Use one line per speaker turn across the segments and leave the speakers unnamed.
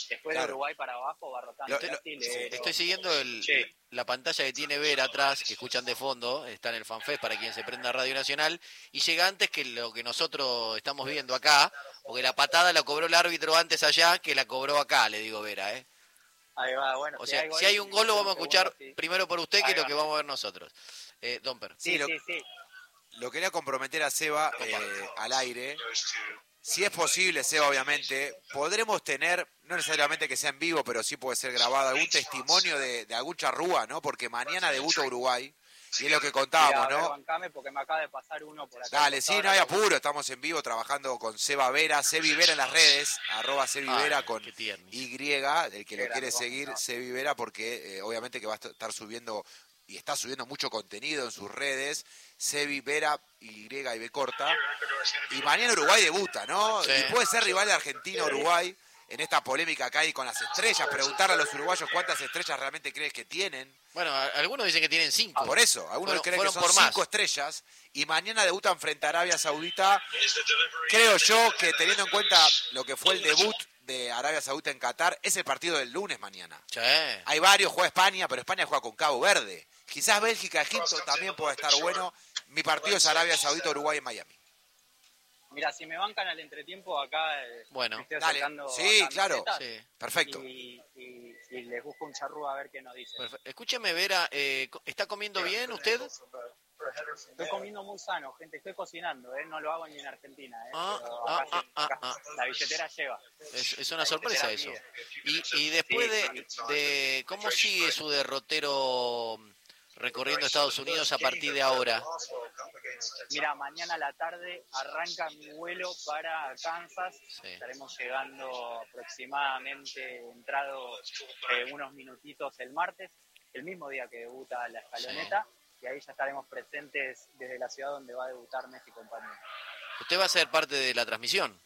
Después de Uruguay para abajo va rotando.
Estoy siguiendo la pantalla que tiene Vera atrás, que escuchan de fondo, está en el FanFest para quien se prenda Radio Nacional, y llega antes que lo que nosotros estamos viendo acá, porque la patada la cobró el árbitro antes allá que la cobró acá, le digo Vera, ¿eh?
Ahí va, bueno.
O sea, si hay un gol lo vamos a escuchar primero por usted que lo que vamos a ver nosotros. Domper.
Sí.
Lo quería comprometer a Seba al aire. Si es posible, Seba, obviamente, podremos tener, no necesariamente que sea en vivo, pero sí puede ser grabado, algún testimonio de algún charrúa, ¿no? Porque mañana debuta Uruguay, y es lo que contábamos, ¿no?
Bancame porque me acaba de pasar uno por acá.
Dale, sí, no hay apuro, estamos en vivo trabajando con Seba Vera, Sebi Vera en las redes, @Sebi Vera con Y, el que lo quiere seguir, Sebi Vera, porque obviamente que va a estar subiendo, y está subiendo mucho contenido en sus redes, Sebi Vera, Y y B corta, y mañana Uruguay debuta, ¿no? Sí. Y puede ser rival de Argentina-Uruguay en esta polémica que hay con las estrellas, preguntarle a los uruguayos cuántas estrellas realmente crees que tienen.
Bueno, algunos dicen que tienen 5.
Por eso, algunos creen que son 5 estrellas, y mañana debutan frente a Arabia Saudita. Creo yo que teniendo en cuenta lo que fue el debut de Arabia Saudita en Qatar, es el partido del lunes mañana.
Sí.
Hay varios, juega España, pero España juega con Cabo Verde. Quizás Bélgica, Egipto también pueda estar bueno. Mi partido es Arabia Saudita, Uruguay en Miami.
Mira, si me bancan al entretiempo acá,
bueno,
me estoy
dale. Sí, claro.
Sí.
Perfecto.
Y les busco un charrúa a ver qué nos dice.
Escúcheme, Vera, ¿está comiendo bien usted?
Estoy comiendo muy sano, gente. Estoy cocinando, no lo hago ni en Argentina. Acá la billetera lleva.
Es una sorpresa eso. Y después de ¿cómo sigue su derrotero recorriendo Estados Unidos a partir de ahora?
Mira, mañana a la tarde arranca mi vuelo para Kansas. Sí. Estaremos llegando aproximadamente, entrado unos minutitos el martes, el mismo día que debuta la escaloneta. Sí. Y ahí ya estaremos presentes desde la ciudad donde va a debutar Messi y compañía.
¿Usted va a ser parte de la transmisión?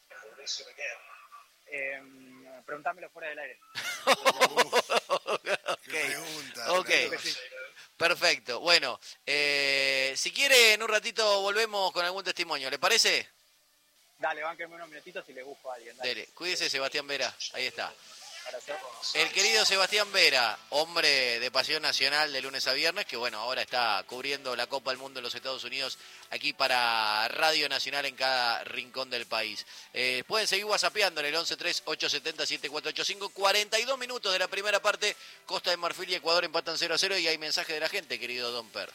Preguntámelo fuera del aire.
Ok. Perfecto. Bueno, si quiere, en un ratito volvemos con algún testimonio. ¿Le parece?
Dale, bánquenme unos minutitos y le busco a alguien.
Dale, cuídese, Sebastián Vera. Ahí está. El querido Sebastián Vera, hombre de Pasión Nacional de lunes a viernes, que bueno, ahora está cubriendo la Copa del Mundo en los Estados Unidos, aquí para Radio Nacional en cada rincón del país. Pueden seguir whatsappeando en el 1138707485. 42 minutos de la primera parte, Costa de Marfil y Ecuador empatan 0-0 y hay mensaje de la gente, querido Domper.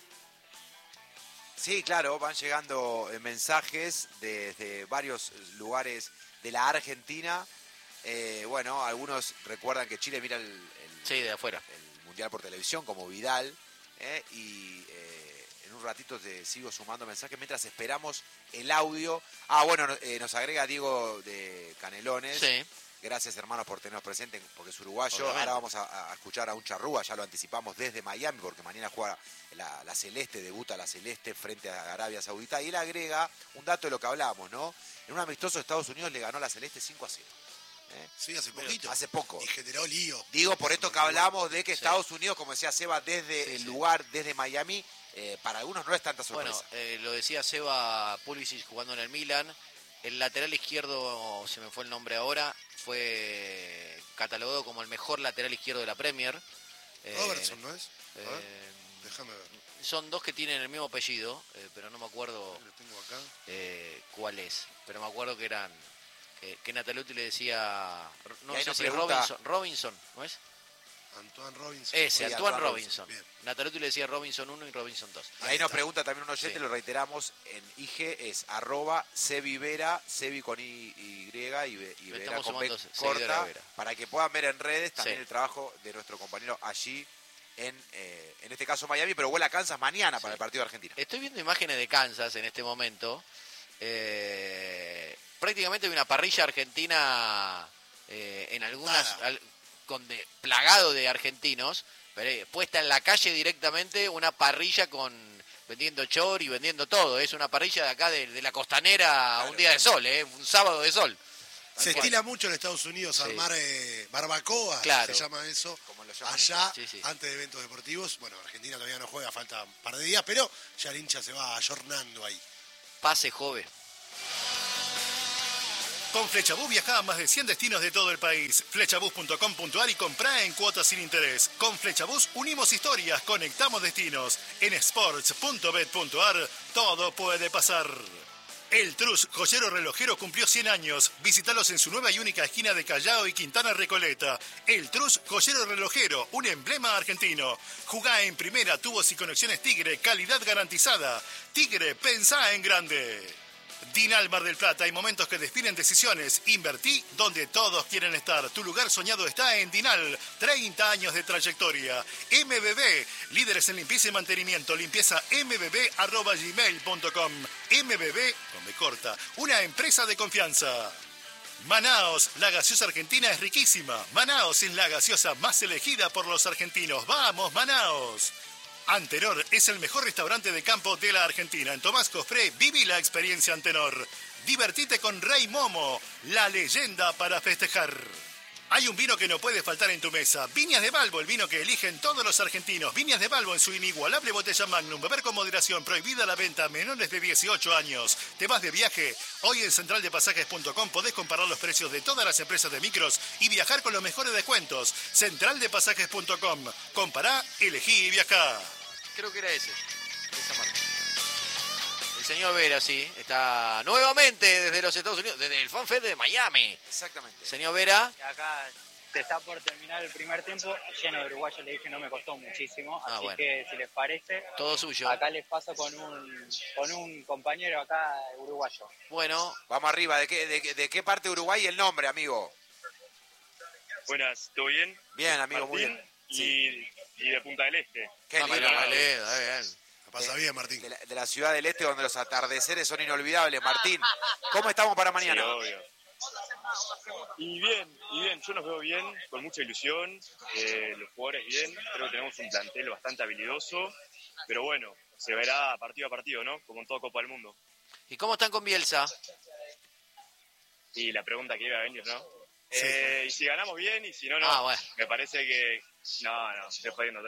Sí, claro, van llegando mensajes desde varios lugares de la Argentina. Bueno, algunos recuerdan que Chile mira
de afuera
el Mundial por televisión, como Vidal, y en un ratito te sigo sumando mensajes mientras esperamos el audio. Bueno, nos agrega Diego de Canelones.
Sí.
Gracias, hermanos, por tenernos presentes, porque es uruguayo. Obviamente. Ahora vamos a escuchar a un charrúa, ya lo anticipamos desde Miami, porque mañana juega la Celeste, debuta la Celeste frente a Arabia Saudita. Y él agrega un dato de lo que hablábamos, ¿no? En un amistoso Estados Unidos le ganó la Celeste 5-0.
Sí, hace poquito.
Hace poco.
Y generó lío.
Digo, por esto que hablamos de que Estados Unidos, como decía Seba, desde el lugar, desde Miami, para algunos no es tanta sorpresa.
Bueno, lo decía Seba Pulisic jugando en el Milan. El lateral izquierdo, se me fue el nombre ahora, fue catalogado como el mejor lateral izquierdo de la Premier.
Robertson, ¿no es? Déjame ver.
Son dos que tienen el mismo apellido, pero no me acuerdo
lo tengo acá.
Cuál es. Pero me acuerdo que eran... que Nataluti le decía, no sé si
pregunta...
Robinson, ¿no es?
Antoine Robinson.
Ese, Antoine Robinson. Nataluti le decía Robinson 1 y Robinson 2.
Ahí nos pregunta también un oyente, lo reiteramos, en IG es @Sebivera, Sebi con Y Vera con B corta, para que puedan ver en redes también el trabajo de nuestro compañero allí en este caso Miami, pero vuela a Kansas mañana para el partido de Argentina.
Estoy viendo imágenes de Kansas en este momento. Prácticamente hay una parrilla argentina en algunas plagado de argentinos, pero puesta en la calle directamente, una parrilla vendiendo chori, vendiendo todo. Es una parrilla de acá de la costanera, un día de sol, un sábado de sol.
Se estila mucho en Estados Unidos armar barbacoa, se llama eso, como lo llaman allá, antes de eventos deportivos. Bueno, Argentina todavía no juega, falta un par de días, pero ya el hincha se va ayornando ahí.
Pase, joven.
Con Flechabús viajá a más de 100 destinos de todo el país. Flechabús.com.ar y comprá en cuotas sin interés. Con Flechabús unimos historias, conectamos destinos. En sports.bet.ar todo puede pasar. El Trus, joyero relojero, cumplió 100 años. Visítalos en su nueva y única esquina de Callao y Quintana Recoleta. El Trus, joyero relojero, un emblema argentino. Jugá en primera, tubos y conexiones Tigre, calidad garantizada. Tigre, pensá en grande. Dinal Mar del Plata, hay momentos que definen decisiones. Invertí donde todos quieren estar. Tu lugar soñado está en Dinal. 30 años de trayectoria. MBB, líderes en limpieza y mantenimiento. Limpieza mbb@gmail.com. MBB, con B corta, una empresa de confianza. Manaos, la gaseosa argentina es riquísima. Manaos es la gaseosa más elegida por los argentinos. ¡Vamos, Manaos! Antenor es el mejor restaurante de campo de la Argentina. En Tomás Cofré, viví la experiencia Antenor. Divertite con Rey Momo, la leyenda para festejar. Hay un vino que no puede faltar en tu mesa. Viñas de Balbo, el vino que eligen todos los argentinos. Viñas de Balbo en su inigualable botella Magnum. Beber con moderación. Prohibida la venta a menores de 18 años. ¿Te vas de viaje? Hoy en centraldepasajes.com podés comparar los precios de todas las empresas de micros y viajar con los mejores descuentos. Centraldepasajes.com. Compará, elegí y viajá.
Creo que era esa marca. El señor Vera, sí, está nuevamente desde los Estados Unidos, desde el FanFest de Miami.
Exactamente.
Señor Vera.
Acá se está por terminar el primer tiempo, lleno de uruguayos, le dije, no me costó muchísimo, así bueno, que si les parece,
todo suyo.
Acá les paso con un compañero acá uruguayo.
Bueno.
Vamos arriba, ¿de qué parte de Uruguay el nombre, amigo?
Buenas, ¿todo bien?
Bien, amigo,
Martín,
muy bien.
Sí. Y de Punta del Este.
Qué lindo.
Bien.
La pasa bien, Martín.
De la ciudad del Este, donde los atardeceres son inolvidables. Martín, ¿cómo estamos para mañana?
Sí, obvio. Y bien, yo nos veo bien, con mucha ilusión, los jugadores bien, creo que tenemos un plantel bastante habilidoso, pero bueno, se verá partido a partido, ¿no? Como en toda Copa del Mundo.
¿Y cómo están con Bielsa?
Y la pregunta que iba a venir, ¿no?
Sí.
Y si ganamos bien, y si no, no.
Bueno.
Me parece que... No, estoy jodiendo.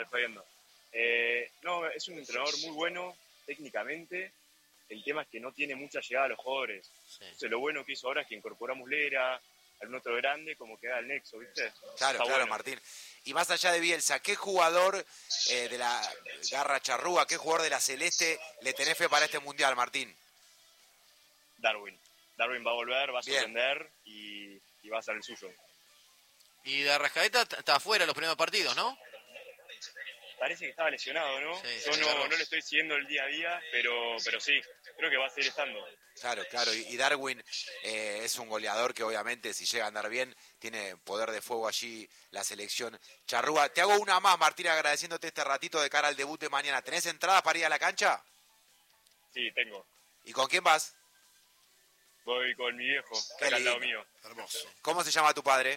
No, es un entrenador muy bueno técnicamente. El tema es que no tiene mucha llegada a los jugadores. Sí. Entonces, lo bueno que hizo ahora es que incorporó a Muslera, algún otro grande, como que da el nexo, ¿viste?
Claro, bueno. Martín. Y más allá de Bielsa, ¿qué jugador de la garra charrúa, qué jugador de la Celeste le tenés fe para este Mundial, Martín?
Darwin va a volver, va a sorprender y va a ser el suyo.
Y de Arrascaeta está afuera los primeros partidos, ¿no?
Parece que estaba lesionado, ¿no?
Sí,
yo no le estoy siguiendo el día a día, pero sí, creo que va a seguir estando.
Claro. Y Darwin es un goleador que obviamente si llega a andar bien, tiene poder de fuego allí la selección charrúa. Te hago una más, Martín, agradeciéndote este ratito de cara al debut de mañana. ¿Tenés entradas para ir a la cancha?
Sí, tengo.
¿Y con quién vas?
Voy con mi viejo,
Qué
acá al
lindo.
lado mío.
Hermoso.
¿Cómo se llama tu padre?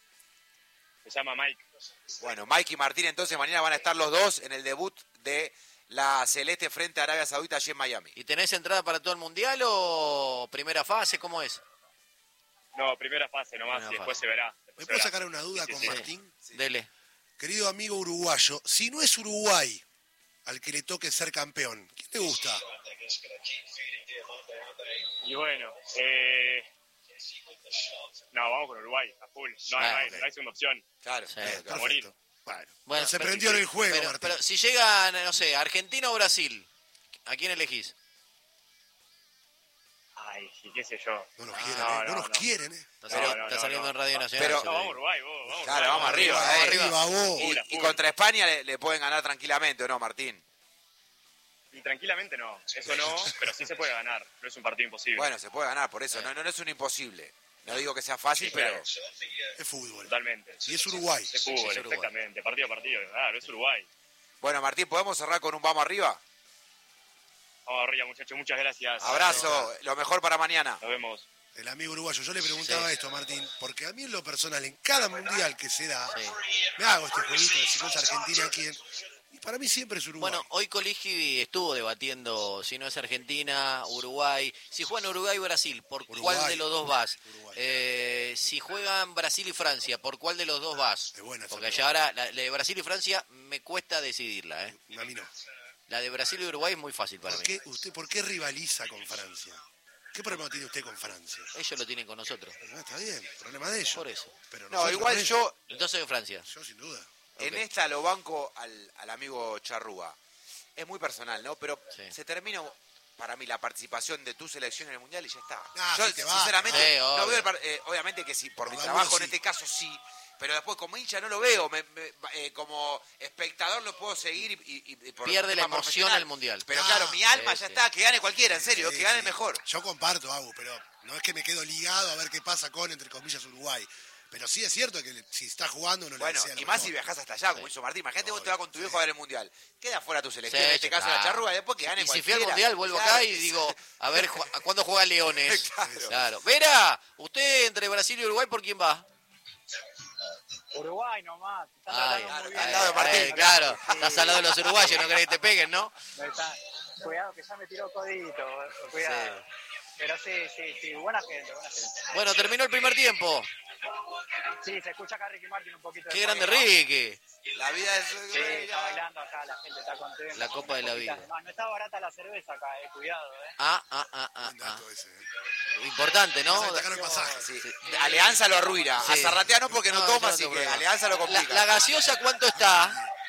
Se llama Mike.
Bueno, Mike y Martín entonces mañana van a estar los dos en el debut de la Celeste frente a Arabia Saudita allí en Miami.
¿Y tenés entrada para todo el Mundial o primera fase? ¿Cómo es?
No, primera fase nomás y después se verá.
¿Me puedo sacar una duda con Martín?
Sí. Dele.
Querido amigo uruguayo, si no es Uruguay al que le toque ser campeón, ¿quién te gusta?
Y bueno, no, vamos con Uruguay, a full. No hay segunda opción.
Claro,
sí,
a morir.
Bueno, se prendió en el juego,
pero,
Martín.
pero si llega, no sé, Argentina o Brasil, ¿a quién elegís?
Ay, sí, qué sé yo.
No nos quieren, ¿eh?
Está saliendo en Radio Nacional.
Pero,
no, vamos Uruguay, vos.
Claro, vamos arriba.
Vos.
Y contra España le pueden ganar tranquilamente, ¿o no, Martín?
Y tranquilamente no, eso no, pero sí se puede ganar, no es un partido imposible.
Bueno, se puede ganar, por eso, no es un imposible. No digo que sea fácil,
sí,
pero...
Claro.
Es fútbol.
Totalmente.
Y es Uruguay.
Es fútbol,
es Uruguay.
exactamente, partido a partido, claro, es Uruguay.
Bueno, Martín, ¿podemos cerrar con un vamos arriba?
Vamos arriba, muchachos, muchas gracias.
Abrazo, lo mejor para mañana.
Nos vemos.
El amigo uruguayo, yo le preguntaba esto a Martín, porque a mí en lo personal, en cada mundial que se da, me hago este jueguito de si no es Argentina, ¿quién? Y para mí siempre es Uruguay.
Bueno, hoy Coligi estuvo debatiendo si no es Argentina, Uruguay. Si juegan Uruguay y Brasil, ¿por cuál de los dos vas? Si juegan Brasil y Francia, ¿por cuál de los dos vas? Porque ya ahora la de Brasil y Francia me cuesta decidirla.
A mí no.
La de Brasil y Uruguay es muy fácil para mí.
¿Por qué rivaliza con Francia? ¿Qué problema tiene usted con Francia?
Ellos lo tienen con nosotros.
No, está bien, problema de ellos.
Por eso.
Pero
no, igual yo...
Entonces de Francia.
Yo sin duda.
En esta lo banco al amigo Charrúa. Es muy personal, ¿no? Pero se termina, para mí, la participación de tu selección en el Mundial y ya está. Yo, sinceramente, no veo obviamente que si por mi trabajo en este caso sí, pero después como hincha no lo veo. Como espectador lo puedo seguir y
pierde la emoción al Mundial.
Pero claro, mi alma ya está, que gane cualquiera, en serio, que gane mejor.
Yo comparto, Agu, pero no es que me quedo ligado a ver qué pasa con, entre comillas, Uruguay. Pero sí es cierto que si está jugando uno le desea lo
y más
mejor.
si viajás hasta allá, como hizo Martín. Imagínate vos te vas con tu viejo a ver el Mundial. Queda fuera tu selección, en este caso la Charrúa, después que gane
y
cualquiera.
Si fui al Mundial, vuelvo acá y digo, a ver, ¿cuándo juega Leones? Claro. Vera, usted entre Brasil y Uruguay, ¿por quién va?
Uruguay nomás.
Al lado de Martín.
Claro, estás al lado de los uruguayos, no querés que te peguen, ¿no?
Cuidado, que ya me tiró codito. Cuidado. Sí. Pero sí, buena gente.
Bueno, terminó el primer tiempo.
Sí, se escucha acá Ricky Martin un poquito.
¡Qué grande Ricky!
La vida es...
Sí, está bailando acá, la gente está contenta.
La copa de la vida.
No está barata la cerveza acá, cuidado,
Buen dato ese,
Importante, ¿no?
El pasaje.
Sí. Alianza lo arruina. A Zarratea no porque no toma, así que Alianza lo complica.
¿La gaseosa cuánto está?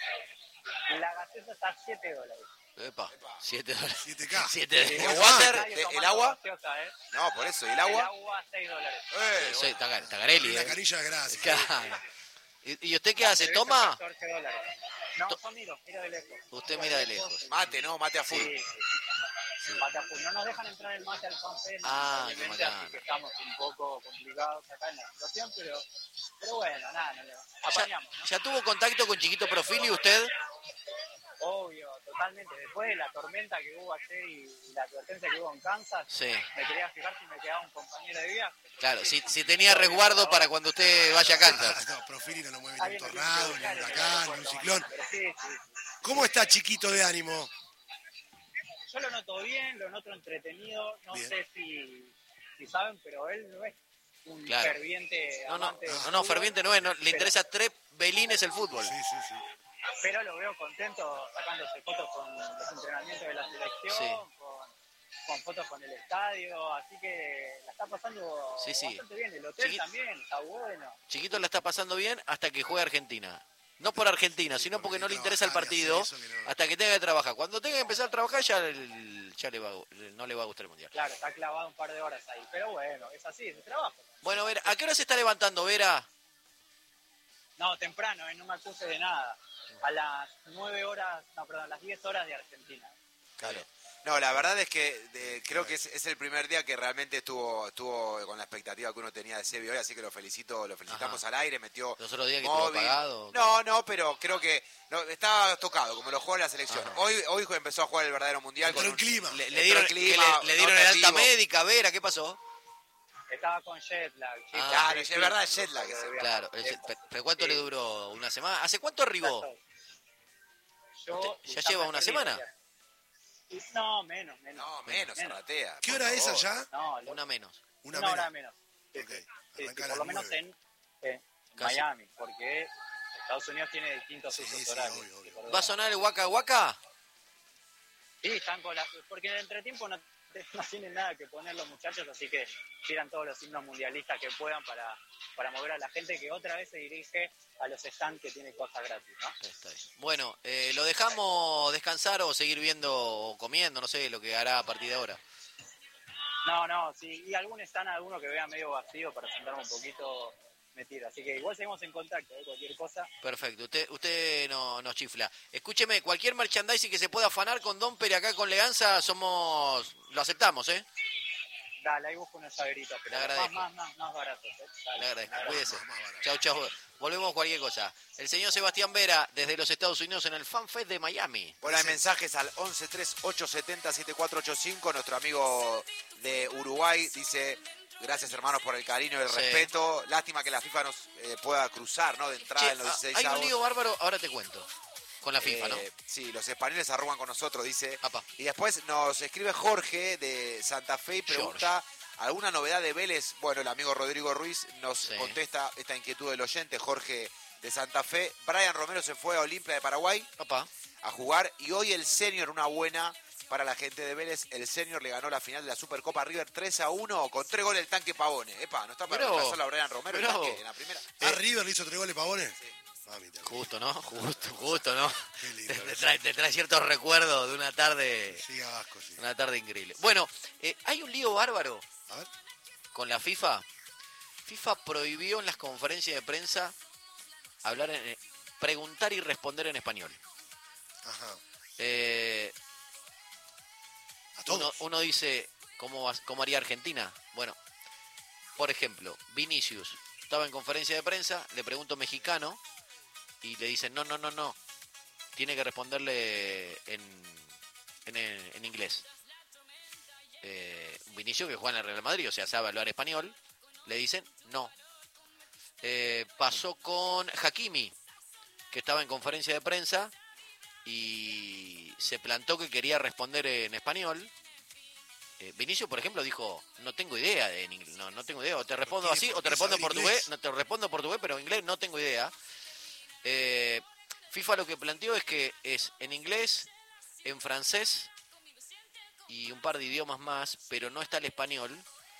La gaseosa está a $7.
Epa, $7.
7K.
7.
¿El water? ¿El agua? No, por eso. ¿Y el agua?
El agua $6.
Soy Tagarelli.
La canilla de grasa.
Claro. ¿Y usted qué hace? ¿Toma?
$14. No, yo miro de lejos.
Usted mira de lejos.
Mate, ¿no? Mate a full.
Sí. Mate a full. No nos dejan entrar el mate al fanfare.
Qué macana.
Así que estamos un poco complicados acá en la situación, pero bueno, nada, apañamos, ¿no?
¿Ya tuvo contacto con Chiquito Profili usted?
Obvio, totalmente. Después de la tormenta que hubo ayer y la advertencia que hubo en Kansas, me quería fijar si me quedaba un compañero de viaje.
Claro, si tenía resguardo para cuando usted vaya a Kansas.
No, Profili no lo mueve ni un tornado, ni un huracán, ni un ciclón. Sí. ¿Cómo está Chiquito de ánimo?
Yo lo noto bien, lo noto entretenido. No sé si saben, pero él no es un ferviente amante.
No, ferviente no es. Le interesa 3 belines el fútbol.
Sí.
Pero lo veo contento sacándose fotos con los entrenamientos de la selección, con fotos con el estadio, así que la está pasando bastante bien. El hotel también está bueno.
Chiquito la está pasando bien hasta que juegue Argentina. No por Argentina, sino porque no le interesa el partido hasta que tenga que trabajar. Cuando tenga que empezar a trabajar ya no le va a gustar el Mundial.
Claro, está clavado un par de horas ahí, pero bueno, es así, es el trabajo.
Bueno, Vera, ¿a qué hora se está levantando, Vera?
No, temprano, no me acuse de nada. A las 10 horas de Argentina.
Claro. No, la verdad es que creo que es el primer día que realmente estuvo con la expectativa que uno tenía de Sebi hoy, así que lo felicitamos al aire, metió
los otros días que estuvo apagado.
No, pero creo que estaba tocado, como lo jugó en la selección. Hoy empezó a jugar el verdadero Mundial.
Con el clima.
Le dieron el alta médica, Vera, ¿qué pasó?
Estaba con jet lag.
Claro, es verdad, el jet lag.
Claro, pero ¿cuánto le duró? ¿Una semana? ¿Hace cuánto arribó? ¿Ya lleva una semana?
No, menos.
No, menos, Zarratea.
¿Qué hora es allá?
No,
una menos.
Una hora menos. Sí, por lo menos en Miami, porque Estados Unidos tiene distintos usos horarios.
Obvio. ¿Va a sonar el Waka Waka?
Sí, están porque en el entretiempo no tienen nada que poner los muchachos, así que tiran todos los himnos mundialistas que puedan para mover a la gente que otra vez se dirige a los stands que tienen cosas gratis, ¿no?
Está bien. Bueno, ¿lo dejamos descansar o seguir viendo o comiendo? No sé lo que hará a partir de ahora.
No, sí, y alguno que vea medio vacío para sentarme un poquito, me tira. Así que igual seguimos en contacto, cualquier cosa.
Perfecto, usted no nos chifla. Escúcheme, cualquier merchandising que se pueda afanar con Don Pere acá con Leganza, lo aceptamos, ¿eh?
Dale, ahí busco unos llaveritos, pero más baratos.
Le agradezco, cuídese. Chau. Volvemos cualquier cosa. El señor Sebastián Vera, desde los Estados Unidos, en el Fan Fest de Miami.
Bueno, hay mensajes al 1138707485. Nuestro amigo de Uruguay dice: gracias, hermanos, por el cariño y el respeto. Lástima que la FIFA nos pueda cruzar, ¿no? De entrada en los 16
Hay un lío bárbaro, ahora te cuento. Con la FIFA, ¿no?
Sí, los españoles arrugan con nosotros, dice. Y después nos escribe Jorge de Santa Fe y pregunta: ¿alguna novedad de Vélez? Bueno, el amigo Rodrigo Ruiz nos contesta esta inquietud del oyente, Jorge de Santa Fe. Brian Romero se fue a Olimpia de Paraguay a jugar, y hoy el senior, una buena, para la gente de Vélez. El Senior le ganó la final de la Supercopa a River 3-1 con 3 goles el tanque Pavone. Epa, no está para reemplazar a Brian Romero el tanque en la primera.
¿A River le hizo 3 goles Pavone?
Sí.
Justo, ¿no? Justo, ¿no?
Qué lindo.
Te trae ciertos recuerdos de una tarde.
Sí, a Vasco, sí.
Una tarde increíble. Bueno, hay un lío bárbaro con la FIFA. FIFA prohibió en las conferencias de prensa preguntar y responder en español.
Ajá.
¿A todos? Uno dice, ¿cómo haría Argentina? Bueno, por ejemplo, Vinicius estaba en conferencia de prensa, le pregunto mexicano y le dicen, no, tiene que responderle en inglés. Vinicius, que juega en el Real Madrid, o sea, sabe hablar español, le dicen no. Pasó con Hakimi, que estaba en conferencia de prensa y se plantó que quería responder en español. Vinicius, por ejemplo, dijo, no tengo idea de inglés, no tengo idea, o te respondo así, o te respondo en portugués, no te respondo en portugués, pero en inglés no tengo idea. FIFA lo que planteó es que es en inglés, en francés y un par de idiomas más, pero no está el español.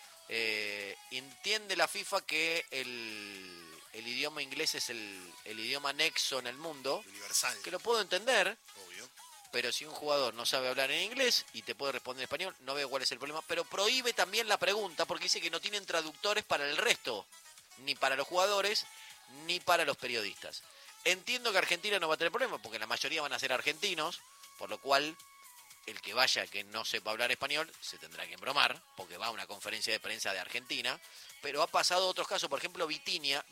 Entiende la FIFA que el idioma inglés es el idioma nexo en el mundo,
universal,
que lo puedo entender.
Obvio.
Pero si un jugador no sabe hablar en inglés y te puede responder en español, no veo cuál es el problema. Pero prohíbe también la pregunta porque dice que no tienen traductores para el resto, ni para los jugadores, ni para los periodistas. Entiendo que Argentina no va a tener problema porque la mayoría van a ser argentinos, por lo cual el que vaya que no sepa hablar español se tendrá que embromar porque va a una conferencia de prensa de Argentina. Pero ha pasado otros casos, por ejemplo, Vitinha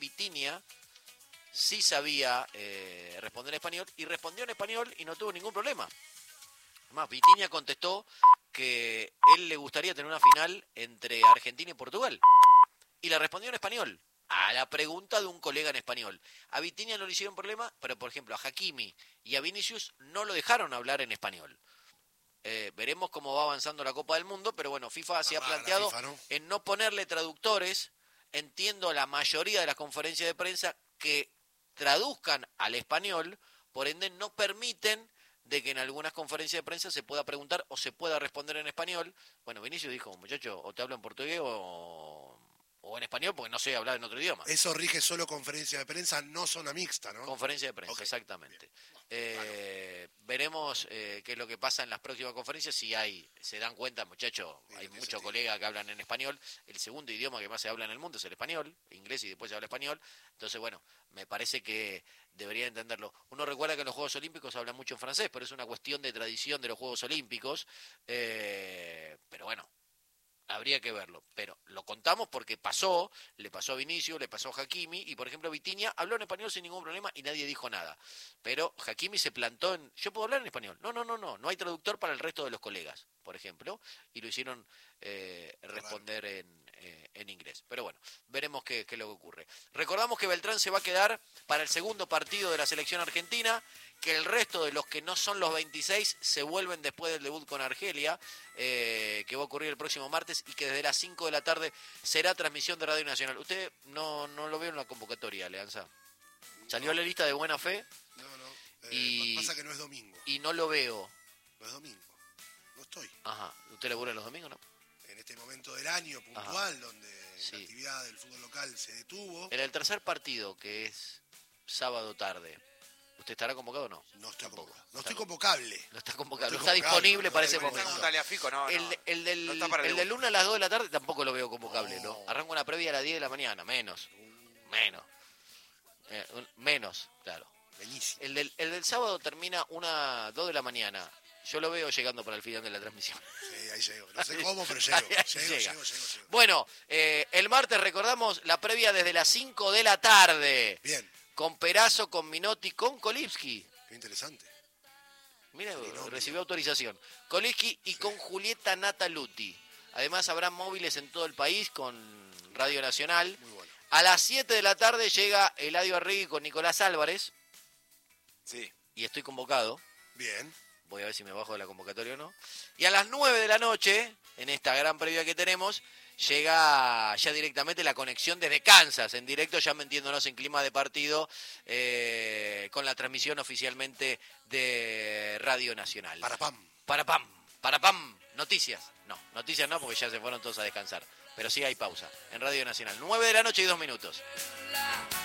sí sabía responder en español y respondió en español y no tuvo ningún problema. Además, Vitinha contestó que él le gustaría tener una final entre Argentina y Portugal y la respondió en español a la pregunta de un colega en español. A Vitinha no le hicieron problema, pero por ejemplo a Hakimi y a Vinicius no lo dejaron hablar en español. Veremos cómo va avanzando la Copa del Mundo, pero bueno, FIFA se ha planteado en no ponerle traductores. Entiendo la mayoría de las conferencias de prensa que traduzcan al español, por ende no permiten de que en algunas conferencias de prensa se pueda preguntar o se pueda responder en español. Bueno, Vinicius dijo, muchacho, o te hablo en portugués o en español porque no sé hablar en otro idioma.
Eso rige solo conferencia de prensa, no zona mixta, ¿no?
Conferencia de prensa, okay. Exactamente. Veremos qué es lo que pasa en las próximas conferencias, si se dan cuenta, muchachos, hay muchos colegas que hablan en español. El segundo idioma que más se habla en el mundo es el español, inglés y después se habla español. Entonces, bueno, me parece que debería entenderlo. Uno recuerda que en los Juegos Olímpicos se habla mucho en francés, pero es una cuestión de tradición de los Juegos Olímpicos. Pero bueno, habría que verlo, pero lo contamos porque le pasó a Vinicius, le pasó a Hakimi, y por ejemplo Vitinha habló en español sin ningún problema y nadie dijo nada. Pero Hakimi se plantó ¿yo puedo hablar en español? No hay traductor para el resto de los colegas, por ejemplo, y lo hicieron responder en inglés. Pero bueno, veremos qué es lo que ocurre. Recordamos que Beltrán se va a quedar para el segundo partido de la selección argentina, que el resto de los que no son los 26 se vuelven después del debut con Argelia, que va a ocurrir el próximo martes y que desde las 5 de la tarde será transmisión de Radio Nacional. ¿Usted no lo veo en la convocatoria, Leanza? ¿Salió a la lista de buena fe?
No.
Pasa
que no es domingo.
Y no lo veo.
No es domingo. No estoy.
Ajá. ¿Usted labura los domingos, no?
En este momento del año puntual, donde la actividad del fútbol local se detuvo.
En el tercer partido, que es sábado tarde, ¿usted estará convocado o no?
No estoy convocado. No estoy convocable.
No está convocado. No está disponible para ese momento. El del lunes a las 2 de la tarde tampoco lo veo convocable, ¿no? Arranca una previa a las 10 de la mañana, menos, claro.
Buenísimo.
El del sábado termina 2 de la mañana. Yo lo veo llegando para el final de la transmisión.
Sí, ahí llego. No sé cómo, pero llego.
Bueno, el martes recordamos la previa desde las 5 de la tarde.
Bien.
Con Perazo, con Minotti, con Kolipski.
Qué interesante.
Mira, recibió autorización. Kolipski y con Julieta Nataluti. Además habrá móviles en todo el país con Radio Nacional.
Muy bueno.
A las 7 de la tarde llega Eladio Arregui con Nicolás Álvarez.
Sí.
Y estoy convocado.
Bien.
Voy a ver si me bajo de la convocatoria o no. Y a las 9 de la noche, en esta gran previa que tenemos, llega ya directamente la conexión desde Kansas, en directo, ya metiéndonos en clima de partido, con la transmisión oficialmente de Radio Nacional.
Para pam.
Para pam, noticias. No, noticias no, porque ya se fueron todos a descansar. Pero sí hay pausa en Radio Nacional. 9 de la noche y 2 minutos.